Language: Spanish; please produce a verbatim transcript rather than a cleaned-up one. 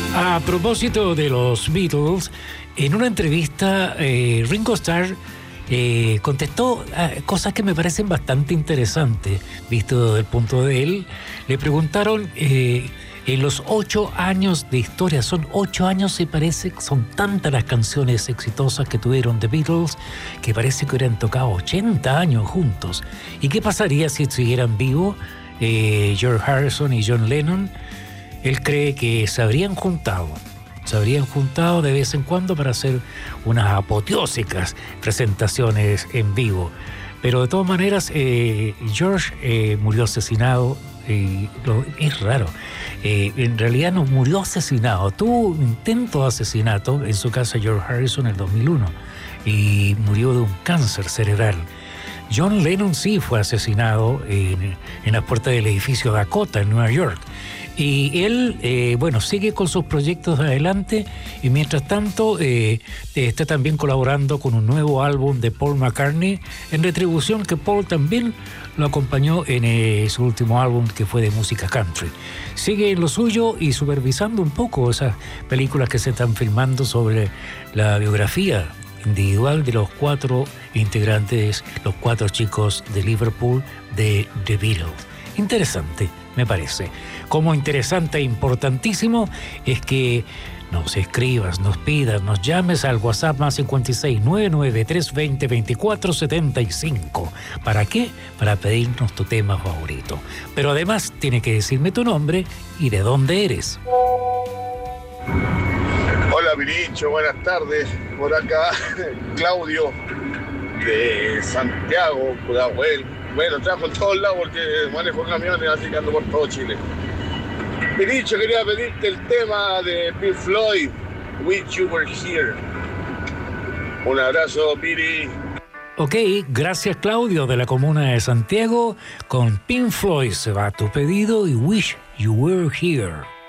A propósito de los Beatles, en una entrevista, eh, Ringo Starr eh, contestó eh, cosas que me parecen bastante interesantes, visto desde el punto de él. Le preguntaron, eh, en los ocho años de historia, son ocho años, se parece, son tantas las canciones exitosas que tuvieron The Beatles, que parece que hubieran tocado ochenta años juntos. ¿Y qué pasaría si siguieran vivos eh, George Harrison y John Lennon? Él cree que se habrían juntado, se habrían juntado de vez en cuando para hacer unas apoteósicas presentaciones en vivo. Pero de todas maneras, eh, George eh, murió asesinado, eh, lo, es raro, eh, en realidad no murió asesinado, tuvo un intento de asesinato en su casa George Harrison en el dos mil uno y murió de un cáncer cerebral. John Lennon sí fue asesinado en, en la puerta del edificio Dakota en Nueva York. Y él, eh, bueno, sigue con sus proyectos adelante y mientras tanto eh, está también colaborando con un nuevo álbum de Paul McCartney, en retribución que Paul también lo acompañó en eh, su último álbum que fue de música country. Sigue en lo suyo y supervisando un poco esas películas que se están filmando sobre la biografía individual de los cuatro integrantes, los cuatro chicos de Liverpool de The Beatles. Interesante, me parece. Como interesante e importantísimo es que nos escribas, nos pidas, nos llames al WhatsApp más cincuenta y seis, noventa y nueve, trescientos veinte, veinticuatro setenta y cinco. ¿Para qué? Para pedirnos tu tema favorito. Pero además tienes que decirme tu nombre y de dónde eres. Hola Viricho, buenas tardes. Por acá Claudio de Santiago, Pudahuel. Bueno, trabajo en todos lados porque manejo camiones, así que ando por todo Chile. Viricho, quería pedirte el tema de Pink Floyd, Wish You Were Here. Un abrazo, Viri. Ok, gracias Claudio de la comuna de Santiago. Con Pink Floyd se va tu pedido y Wish You Were Here.